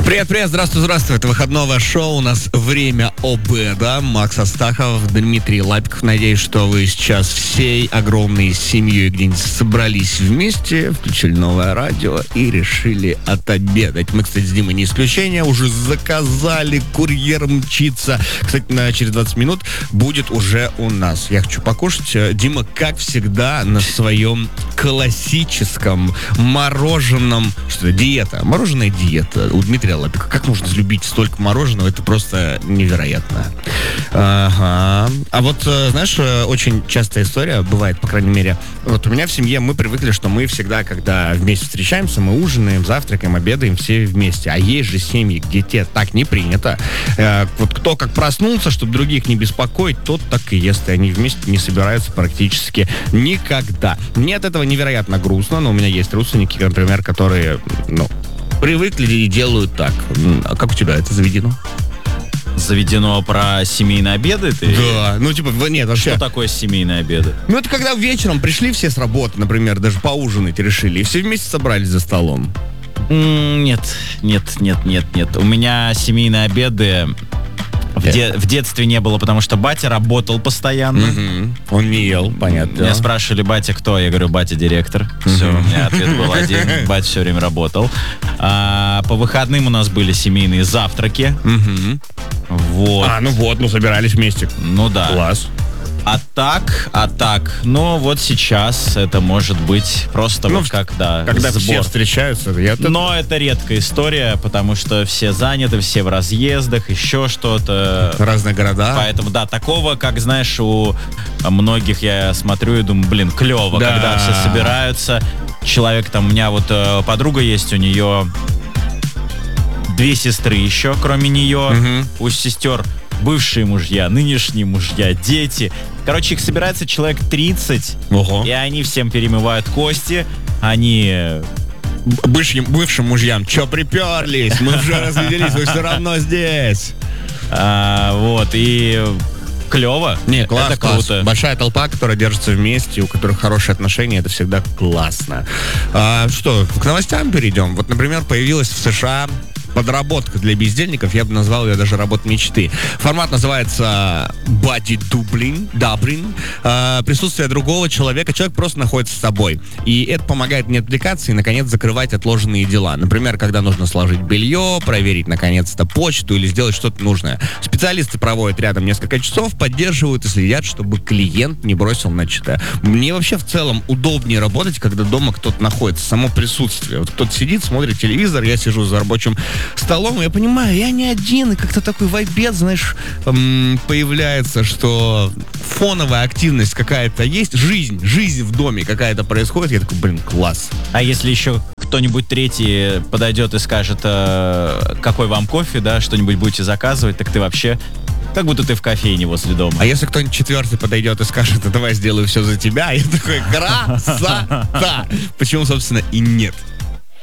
Привет, здравствуй. Это выходное шоу. У нас время обеда. Макс Астахов, Дмитрий Лапиков. Надеюсь, что вы сейчас всей огромной семьей где-нибудь собрались вместе, включили новое радио и решили отобедать. Мы, кстати, с Димой не исключение. Уже заказали, курьер мчится. Кстати, через 20 минут будет уже у нас. Я хочу покушать. Дима, как всегда, на своем классическом мороженом... Что это? Диета. Мороженая диета. У Дмитрия Лапика. Как можно любить столько мороженого? Это просто невероятно. Ага. А вот, знаешь, очень частая история бывает, по крайней мере, вот у меня в семье мы привыкли, что мы всегда, когда вместе встречаемся, мы ужинаем, завтракаем, обедаем все вместе. А есть же семьи, где те так не принято. Вот кто как проснулся, чтобы других не беспокоить, тот так и ест. И они вместе не собираются практически никогда. Мне от этого невероятно грустно, но у меня есть родственники, например, которые, привыкли и делают так. А как у тебя это заведено? Заведено про семейные обеды? Да, нет, вообще. Что такое семейные обеды? Это когда вечером пришли все с работы, например, даже поужинать решили, и все вместе собрались за столом. Нет. У меня семейные обеды в детстве не было, потому что батя работал постоянно. Он не ел, понятно. Меня спрашивали, батя кто? Я говорю, батя директор. Все, у меня ответ был один. Батя все время работал. По выходным у нас были семейные завтраки. Вот. Собирались вместе. Ну да. Класс. А так, вот сейчас это может быть просто когда сбор. Все встречаются. Но это редкая история, потому что все заняты, все в разъездах, еще что-то. Разные города. Поэтому, такого, как, знаешь, у многих я смотрю и думаю, клево, когда все собираются. Человек у меня подруга есть, у нее 2 сестры еще, кроме нее. У сестер бывшие мужья, нынешние мужья, дети. Короче, их собирается человек 30, и они всем перемывают кости. Они... Бывшим мужьям, чё приперлись? Мы уже разведелись, вы все равно здесь. И клево. Класс, это круто. Класс. Большая толпа, которая держится вместе, у которых хорошие отношения, это всегда классно. Что, к новостям перейдем? Вот, например, появилась в США подработка для бездельников, я бы назвал ее даже работой мечты. Формат называется body doubling. Присутствие другого человека. Человек просто находится с собой. И это помогает не отвлекаться и, наконец, закрывать отложенные дела. Например, когда нужно сложить белье, проверить, наконец-то, почту или сделать что-то нужное. Специалисты проводят рядом несколько часов, поддерживают и следят, чтобы клиент не бросил начатое. Мне вообще в целом удобнее работать, когда дома кто-то находится. Само присутствие. Вот кто-то сидит, смотрит телевизор, я сижу за рабочим столом, я понимаю, я не один, и как-то такой вайбец, знаешь, появляется, что фоновая активность какая-то есть, жизнь в доме какая-то происходит, я такой, класс. А если еще кто-нибудь третий подойдет и скажет, какой вам кофе, что-нибудь будете заказывать, так ты вообще... Как будто ты в кофейне возле дома. А если кто-нибудь четвертый подойдет и скажет, давай сделаю все за тебя, я такой, красота! Почему, собственно, и нет?